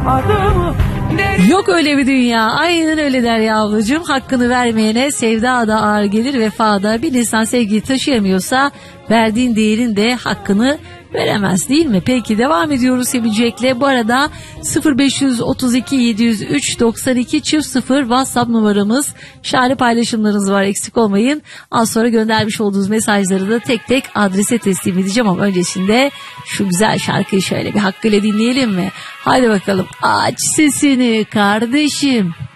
Yok öyle bir dünya. Aynen öyle der ya ablacığım. Hakkını vermeyene sevda da ağır gelir, vefada. Bir insan sevgiyi taşıyamıyorsa verdiğin değerin de hakkını veremez, değil mi? Peki devam ediyoruz Sevinecek'le. Bu arada 0532 703 92 0 WhatsApp numaramız. Şahane paylaşımlarınız var, eksik olmayın. Az sonra göndermiş olduğunuz mesajları da tek tek adrese teslim edeceğim ama öncesinde şu güzel şarkıyı şöyle bir hakkıyla dinleyelim mi? Haydi bakalım, aç sesini kardeşim.